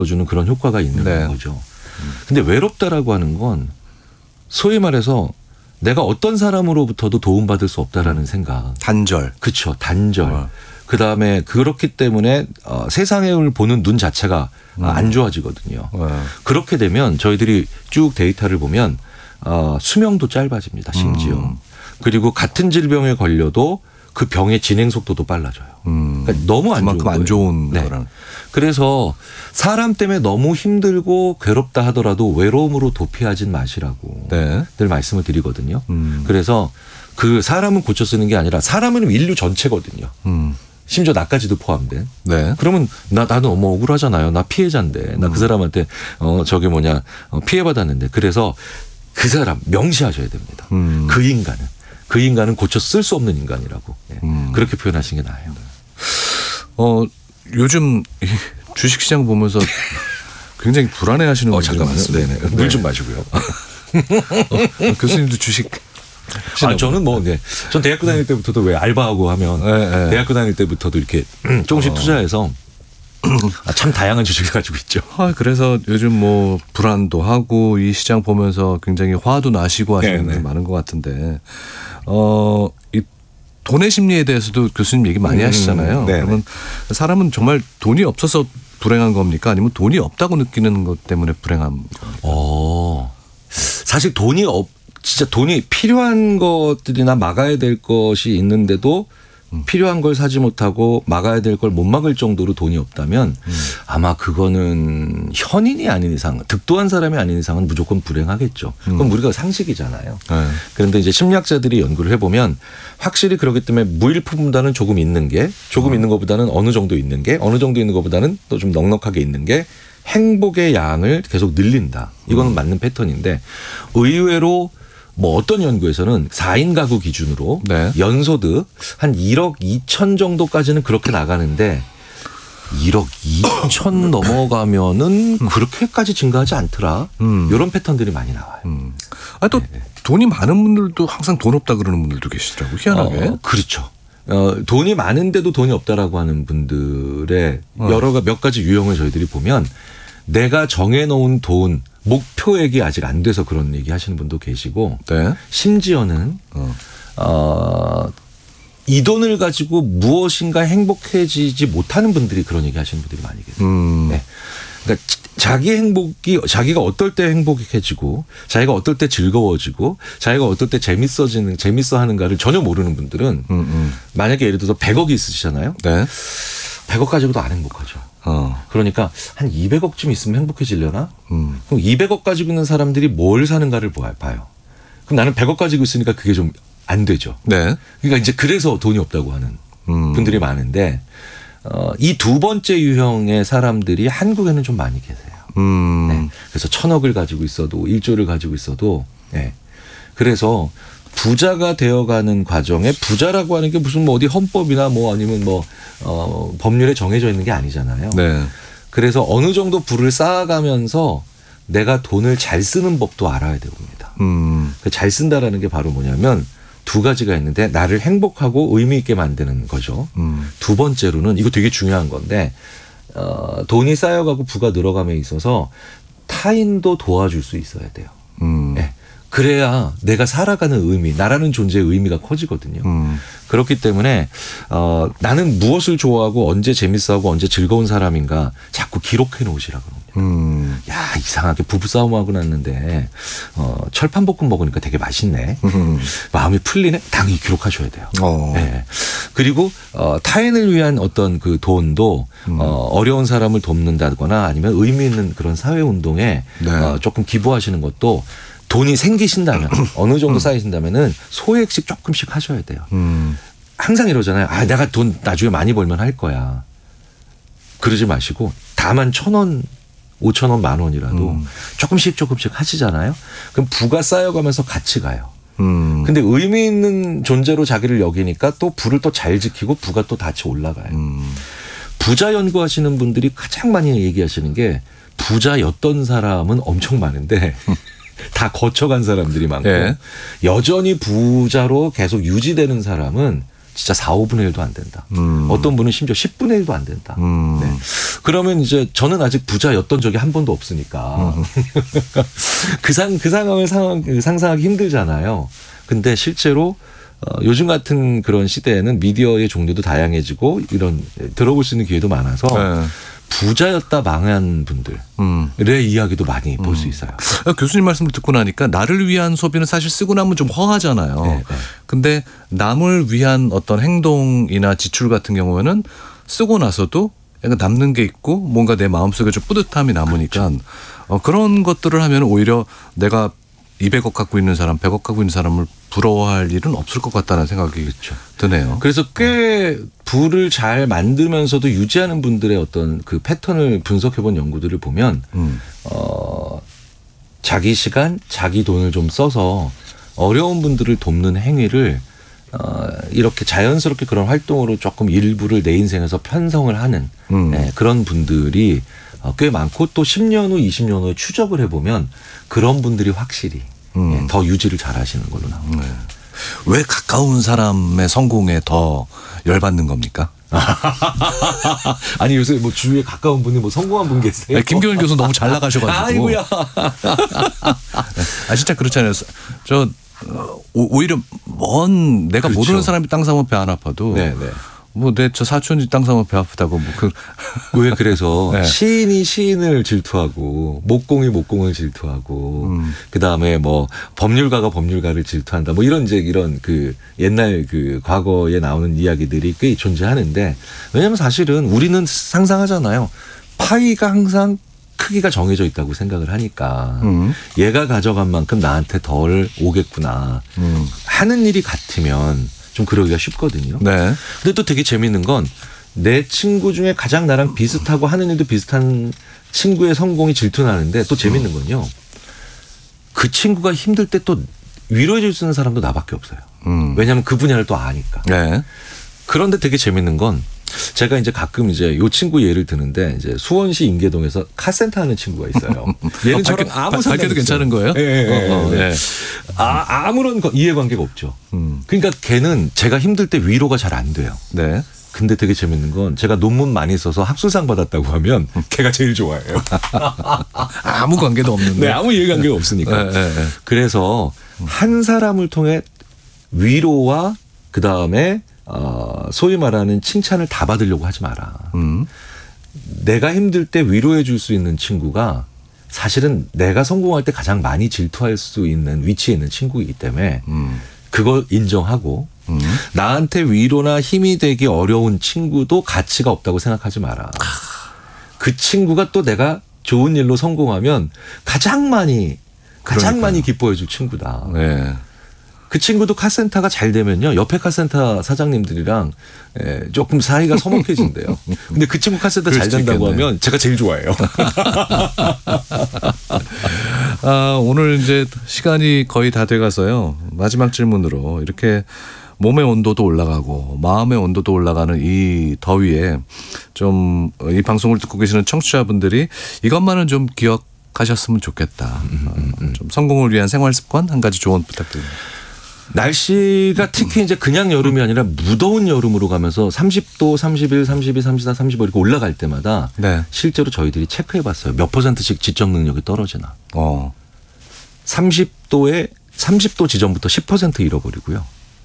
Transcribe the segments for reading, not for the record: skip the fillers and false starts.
주는 그런 효과가 있는 네. 거죠. 근데 외롭다라고 하는 건 소위 말해서 내가 어떤 사람으로부터도 도움받을 수 없다라는 생각. 단절. 그렇죠. 단절. 그다음에 그렇기 때문에 세상을 보는 눈 자체가 안 좋아지거든요. 그렇게 되면 저희들이 쭉 데이터를 보면 수명도 짧아집니다. 심지어. 그리고 같은 질병에 걸려도 그 병의 진행 속도도 빨라져요. 그러니까 너무 안 좋은 그만큼 거예요. 안 좋은 네. 거라는. 그래서 사람 때문에 너무 힘들고 괴롭다 하더라도 외로움으로 도피하진 마시라고 네. 늘 말씀을 드리거든요. 그래서 그 사람은 고쳐 쓰는 게 아니라 사람은 인류 전체거든요. 심지어 나까지도 포함된. 네. 그러면 나는 너무 억울하잖아요. 나 피해자인데. 나 그 사람한테 피해받았는데. 그래서 그 사람 명시하셔야 됩니다. 그 인간은 고쳐 쓸 수 없는 인간이라고. 네. 그렇게 표현하시는 게 나아요. 요즘 주식시장 보면서 굉장히 불안해하시는 분들이 많습니다. 네네. 물 좀 마시고요. 교수님도 주식. 저는 전 대학교 다닐 때부터도 왜 알바하고 하면 대학교 다닐 때부터도 이렇게 조금씩 투자해서 참 다양한 주식을 가지고 있죠. 그래서 요즘 뭐 불안도 하고 이 시장 보면서 굉장히 화도 나시고 하시는 분들이 많은 것 같은데 이 돈의 심리에 대해서도 교수님 얘기 많이 하시잖아요. 그러면 사람은 정말 돈이 없어서 불행한 겁니까? 아니면 돈이 없다고 느끼는 것 때문에 불행한 겁니까? 사실 진짜 돈이 필요한 것들이나 막아야 될 것이 있는데도 필요한 걸 사지 못하고 막아야 될 걸 못 막을 정도로 돈이 없다면 아마 그거는 현인이 아닌 이상, 득도한 사람이 아닌 이상은 무조건 불행하겠죠. 그건 우리가 상식이잖아요. 그런데 이제 심리학자들이 연구를 해보면 확실히 그렇기 때문에 무일푼보다는 조금 있는 것보다는 어느 정도 있는 것보다는 또 좀 넉넉하게 있는 게 행복의 양을 계속 늘린다. 이거는 맞는 패턴인데 의외로 어떤 연구에서는 4인 가구 기준으로 연소득 한 1억 2천 정도까지는 그렇게 나가는데 1억 2천 넘어가면은 그렇게까지 증가하지 않더라. 이런 패턴들이 많이 나와요. 또 돈이 많은 분들도 항상 돈 없다 그러는 분들도 계시더라고요. 희한하게. 그렇죠. 돈이 많은데도 돈이 없다라고 하는 분들의 몇 가지 유형을 저희들이 보면 내가 정해놓은 돈 목표액이 아직 안 돼서 그런 얘기 하시는 분도 계시고 심지어는 이 돈을 가지고 무엇인가 행복해지지 못하는 분들이 그런 얘기 하시는 분들이 많이 계세요. 그러니까 자기가 어떨 때 행복해지고 자기가 어떨 때 즐거워지고 자기가 어떨 때 재밌어 하는가를 전혀 모르는 분들은 만약에 예를 들어서 100억이 있으시잖아요. 100억 가지고도 안 행복하죠. 그러니까 한 200억쯤 있으면 행복해지려나? 그럼 200억 가지고 있는 사람들이 뭘 사는가를 봐요. 그럼 나는 100억 가지고 있으니까 그게 좀 안 되죠. 그러니까 이제 그래서 돈이 없다고 하는 분들이 많은데 이 두 번째 유형의 사람들이 한국에는 좀 많이 계세요. 그래서 1000억을 가지고 있어도 1조를 가지고 있어도 그래서 부자가 되어가는 과정에 부자라고 하는 게 무슨 어디 헌법이나 아니면 법률에 정해져 있는 게 아니잖아요. 그래서 어느 정도 부를 쌓아가면서 내가 돈을 잘 쓰는 법도 알아야 됩니다. 잘 쓴다라는 게 바로 뭐냐면 두 가지가 있는데 나를 행복하고 의미 있게 만드는 거죠. 두 번째로는 이거 되게 중요한 건데 돈이 쌓여가고 부가 늘어감에 있어서 타인도 도와줄 수 있어야 돼요. 그래야 내가 살아가는 의미, 나라는 존재의 의미가 커지거든요. 그렇기 때문에 나는 무엇을 좋아하고 언제 재밌어하고 언제 즐거운 사람인가 자꾸 기록해 놓으시라 그럽니다. 야, 이상하게 부부싸움하고 났는데 철판볶음 먹으니까 되게 맛있네. 마음이 풀리네. 당연히 기록하셔야 돼요. 그리고 타인을 위한 어떤 그 돈도 어려운 사람을 돕는다거나 아니면 의미 있는 그런 사회운동에 조금 기부하시는 것도 돈이 생기신다면 어느 정도 쌓이신다면은 소액씩 조금씩 하셔야 돼요. 항상 이러잖아요. 내가 돈 나중에 많이 벌면 할 거야. 그러지 마시고 다만 1,000원, 5,000원, 10,000원이라도 조금씩 하시잖아요. 그럼 부가 쌓여가면서 같이 가요. 근데 의미 있는 존재로 자기를 여기니까 또 부를 또 잘 지키고 부가 또 같이 올라가요. 부자 연구하시는 분들이 가장 많이 얘기하시는 게 부자였던 사람은 엄청 많은데 다 거쳐간 사람들이 많고 여전히 부자로 계속 유지되는 사람은 진짜 4, 5분의 1도 안 된다. 어떤 분은 심지어 10분의 1도 안 된다. 네. 그러면 이제 저는 아직 부자였던 적이 한 번도 없으니까 그 상황을 상상하기 힘들잖아요. 근데 실제로 요즘 같은 그런 시대에는 미디어의 종류도 다양해지고 이런 들어볼 수 있는 기회도 많아서 네. 부자였다 망한 분들의 이야기도 많이 볼 수 있어요. 교수님 말씀을 듣고 나니까 나를 위한 소비는 사실 쓰고 나면 좀 허하잖아요. 네, 네. 근데 남을 위한 어떤 행동이나 지출 같은 경우에는 쓰고 나서도 약간 남는 게 있고 뭔가 내 마음속에 좀 뿌듯함이 남으니까 그렇죠. 그런 것들을 하면 오히려 내가 200억 갖고 있는 사람, 100억 갖고 있는 사람을 부러워할 일은 없을 것 같다는 생각이 그렇죠. 드네요. 그래서 꽤 부를 잘 만들면서도 유지하는 분들의 어떤 그 패턴을 분석해 본 연구들을 보면 자기 시간, 자기 돈을 좀 써서 어려운 분들을 돕는 행위를 이렇게 자연스럽게 그런 활동으로 조금 일부를 내 인생에서 편성을 하는 네, 그런 분들이 꽤 많고 또 10년 후, 20년 후에 추적을 해보면 그런 분들이 확실히 더 유지를 잘 하시는 걸로 나옵니다. 네. 왜 가까운 사람의 성공에 더 열받는 겁니까? 아니 요새 뭐 주위에 가까운 분이 뭐 성공한 분 계세요? 아니, 김경일 교수 너무 잘 나가셔가지고. 아이고야. 진짜 그렇잖아요. 저 오히려 먼 내가 그렇죠. 모르는 사람이 땅 사면 배 안 아파도. 네네. 뭐 내 저 사촌이 땅 사면 배 아프다고 뭐 왜 그래서 네. 시인이 시인을 질투하고 목공이 목공을 질투하고 그다음에 뭐 법률가가 법률가를 질투한다 뭐 이런 그 옛날 그 과거에 나오는 이야기들이 꽤 존재하는데 왜냐하면 사실은 우리는 상상하잖아요. 파이가 항상 크기가 정해져 있다고 생각을 하니까 얘가 가져간 만큼 나한테 덜 오겠구나 하는 일이 같으면 좀 그러기가 쉽거든요. 네. 근데 또 되게 재밌는 건 내 친구 중에 가장 나랑 비슷하고 하는 일도 비슷한 친구의 성공이 질투나는데 또 재밌는 건요. 그 친구가 힘들 때 또 위로해 줄 수 있는 사람도 나밖에 없어요. 왜냐하면 그 분야를 또 아니까. 네. 그런데 되게 재밌는 건 제가 이제 가끔 이제 요 친구 예를 드는데 이제 수원시 인계동에서 카센터 하는 친구가 있어요. 얘는 저랑 아무 상관이 밝혀도 괜찮은 거예요? 네. 아무런 이해관계가 없죠. 그러니까 걔는 제가 힘들 때 위로가 잘 안 돼요. 네. 근데 되게 재밌는 건 제가 논문 많이 써서 학술상 받았다고 하면 걔가 제일 좋아해요. 아무 관계도 없는데. 네, 아무 이해관계가 없으니까. 네. 그래서 한 사람을 통해 위로와 그다음에 소위 말하는 칭찬을 다 받으려고 하지 마라. 내가 힘들 때 위로해 줄 수 있는 친구가 사실은 내가 성공할 때 가장 많이 질투할 수 있는 위치에 있는 친구이기 때문에 그걸 인정하고 나한테 위로나 힘이 되기 어려운 친구도 가치가 없다고 생각하지 마라. 그 친구가 또 내가 좋은 일로 성공하면 가장 많이 기뻐해 줄 친구다. 네. 그 친구도 카센터가 잘 되면요. 옆에 카센터 사장님들이랑 조금 사이가 서먹해진대요. 근데 그 친구 카센터 잘 된다고 하면 제가 제일 좋아해요. 오늘 이제 시간이 거의 다 돼가서요. 마지막 질문으로 이렇게 몸의 온도도 올라가고 마음의 온도도 올라가는 이 더위에 좀 이 방송을 듣고 계시는 청취자분들이 이것만은 좀 기억하셨으면 좋겠다. 좀 성공을 위한 생활 습관 한 가지 조언 부탁드립니다. 날씨가 특히 이제 그냥 여름이 아니라 무더운 여름으로 가면서 30도, 31, 32, 34, 35 이렇게 올라갈 때마다 네. 실제로 저희들이 체크해 봤어요. 몇 %씩 지적 능력이 떨어지나. 30도 지점부터 10% 잃어버리고요.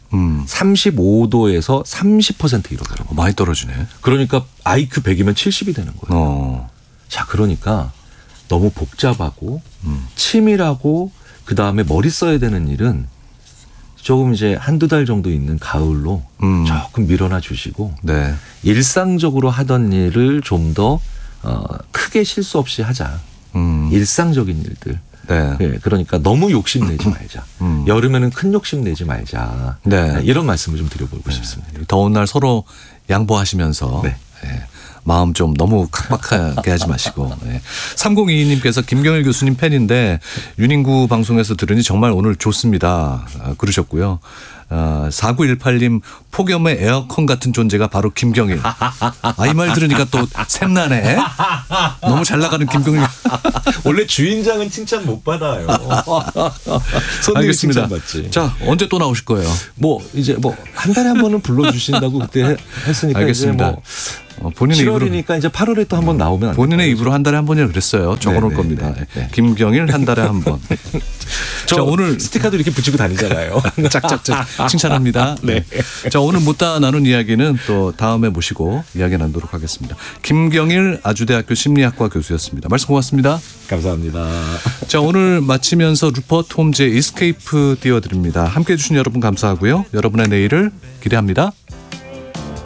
35도에서 30% 잃어버려요. 많이 떨어지네. 그러니까 IQ 100이면 70이 되는 거예요. 자, 그러니까 너무 복잡하고 치밀하고 그다음에 머리 써야 되는 일은 조금 이제 한두 달 정도 있는 가을로 조금 밀어놔 주시고 네. 일상적으로 하던 일을 좀 더 크게 실수 없이 하자. 일상적인 일들. 네. 네. 그러니까 너무 욕심내지 말자. 여름에는 큰 욕심내지 말자. 네. 네. 이런 말씀을 좀 드려보고 싶습니다. 더운 날 서로 양보하시면서 네. 네. 마음 좀 너무 각박하게 하지 마시고. 네. 3022님께서 김경일 교수님 팬인데 윤인구 방송에서 들으니 정말 오늘 좋습니다. 그러셨고요. 4918님 폭염의 에어컨 같은 존재가 바로 김경일. 이 말 들으니까 또 샘나네. 너무 잘 나가는 김경일. 원래 주인장은 칭찬 못 받아요. 손님이 칭찬 받지. 자, 언제 또 나오실 거예요? 뭐 이제 뭐 한 달에 한 번은 불러주신다고 그때 했으니까. 알겠습니다. 이제 뭐 본인의 7월이니까 입으로 이제 8월에 또 한 번 나오면 안 본인의 될까요? 입으로 한 달에 한 번이라고 그랬어요. 적어놓을 겁니다. 네. 김경일 한 달에 한 번. 자, 오늘 스티커도 이렇게 붙이고 다니잖아요. 짝짝짝 칭찬합니다. 네. 자, 오늘 못다 나눈 이야기는 또 다음에 모시고 이야기 나누도록 하겠습니다. 김경일 아주대학교 심리학과 교수였습니다. 말씀 고맙습니다. 감사합니다. 자, 오늘 마치면서 루퍼트 홈즈의 이스케이프 띄워드립니다. 함께해 주신 여러분 감사하고요. 여러분의 내일을 기대합니다.